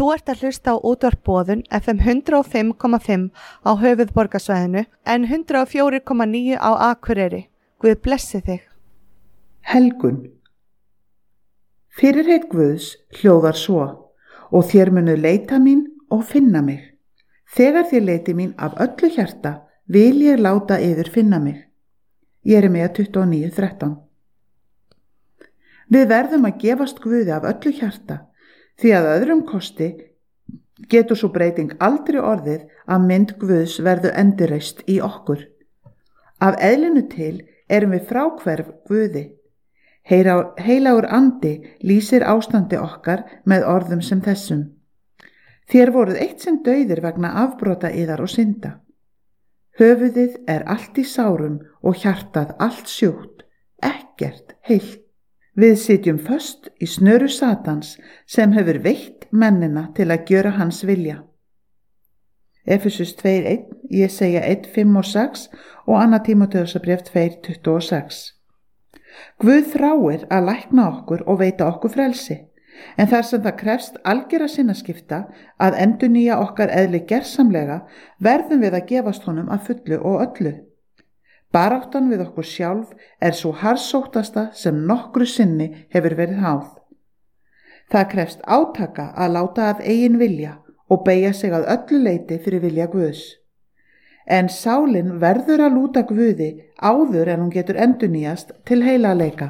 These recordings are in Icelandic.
Þú ert að hlusta á útvarp Boðun FM 105,5 á höfuðborgarsvæðinu en 104,9 á Akureyri. Guð blessi þig. Helgun. Fyrirheit Guðs hljóðar svo: og þér munu leita mín og finna mig. Þegar þér leiti mín af öllu hjarta, vil ég láta yður finna mig. Jeremía 29:13. Við verðum að gefast Guði af öllu hjarta, því að öðrum kosti getur svo breyting aldrei orðið að mynd Guðs verður endurreist í okkur. Af eðlinu til erum við fráhverf Guði. Heilagur andi lýsir ástandi okkar með orðum sem þessum: þér voruð eitt sinn dauðir vegna afbrota yðar og synda. Höfuðið er allt í sárum og hjartað allt sjúkt, ekkert heilt. Við sitjum föst í snöru Satans sem hefur veitt mennina til að gjöra hans vilja. Efesus 2:1, Jesaja 1:5 og 6 og 2. Tímóteusarbréf 2:26. Guð þráir að lækna okkur og veita okkur frelsi, en þar sem það krefst algera sinnaskipta að endurnýja okkar eðli gersamlega, verðum við að gefast honum að fullu og öllu. Baráttan við okkur sjálf er svo harðsóttasta sem nokkru sinni hefur verið háð. Það krefst átaka að láta að eigin vilja og beygja sig að öllu leyti fyrir vilja Guðs. En sálin verður að lúta Guði áður en hún getur endurnýjast til heilagleika.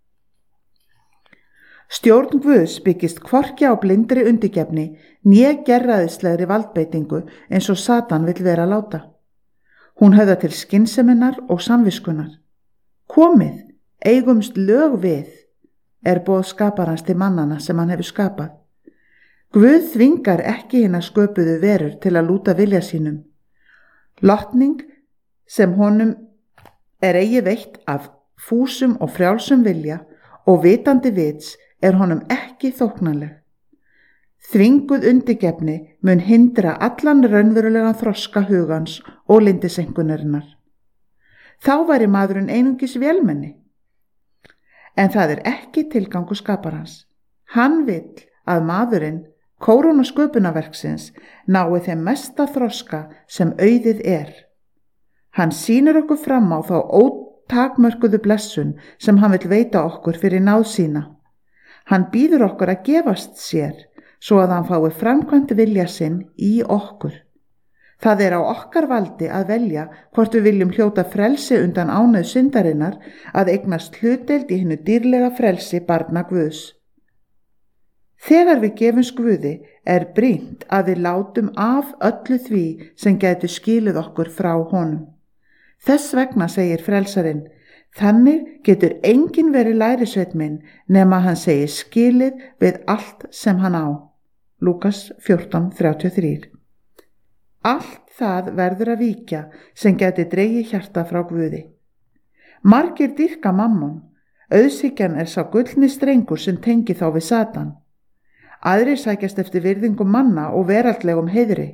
Stjórn Guðs byggist hvorki á blindri undirgefni né gerræðislegri valdbeitingu eins og Satan vill vera láta. Hún höfða til skynseminnar og samviskunar. Komið, eigumst lög við, er boð skaparans til mannana sem hann hefur skapað. Guð þvingar ekki hina sköpuðu verur til að lúta vilja sínum. Lotning sem honum er eigi veitt af fúsum og frjálsum vilja og vitandi vits er honum ekki þóknanleg. Þvinguð undirgefni mun hindra allan raunverulegan þroska hugans og lindisengunarinnar. Þá væri maðurinn einungis vélmenni. En það er ekki tilgangur skaparans. Hann vill að maðurinn, kóróna sköpunarverksins, nái þeim mesta þroska sem auðið er. Hann sýnir okkur fram á þá ótakmörkuðu blessun sem hann vill veita okkur fyrir náð sína. Hann býður okkur að gefast sér, svo að hann fái framkvæmt vilja sinn í okkur. Það er á okkar valdi að velja hvort við viljum hljóta frelsi undan ánauð syndarinnar, að eignast hlutdeild í hinu dýrlega frelsi barna Guðs. Þegar við gefumst Guði er brýnt að við látum af öllu því sem gæti skilið okkur frá honum. Þess vegna segir frelsarinn: þannig getur enginn verið lærisveinn minn nema hann segir skilið við allt sem hann á. Lúkas 14:33. Allt það verður að víkja sem geti dregið hjarta frá Guði. Margir dýrka mammon. Auðshyggjan er sá gullni strengur sem tengi þá við Satan. Aðrir sækjast eftir virðingum manna og veraldlegum heiðri.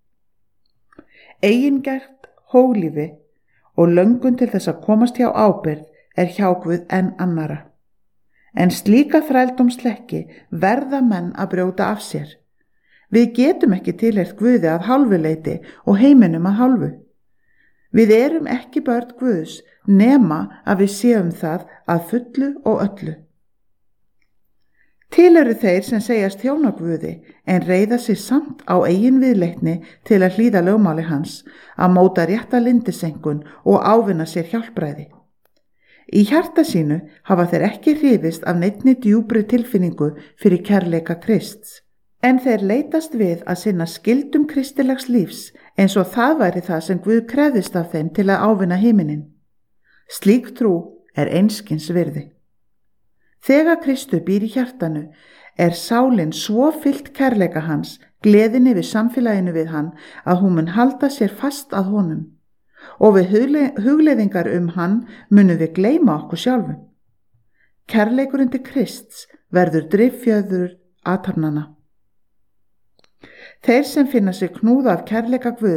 Eigingert hóglífi og löngun til þess að komast hjá ábyrgð er hjá Guð en annara. En slíka þrældómslekki verða menn að brjóta af sér. Við getum ekki tilheyrt Guði að hálfu leyti og heiminum að hálfu. Við erum ekki börn Guðs nema að við séum það að fullu og öllu. Til eru þeir sem segjast þjóna Guði en reiða sig samt á eigin viðleitni til að hlýða lögmáli hans, að móta rétta lindisengun og ávinna sér hjálpræði. Í hjarta sínu hafa þeir ekki hrifist af neinni djúpri tilfinningu fyrir kærleika Krists, en þeir leitast við að sinna skyldum kristilegs lífs eins og það væri það sem Guð krefðist af þeim til að ávinna himinin. Slík trú er einskis virði. Þegar Kristur býr í hjartanu er sálin svo fyllt kærleika hans, gleðinni við samfélaginu við hann, að hún mun halda sér fast að honum. Og við hugleiðingar hann munum við gleyma okkur sjálfum. Kærleikurinn til Krists verður driffjöður athafnanna. Þeir sem finna sig knúða af kærleika Guðs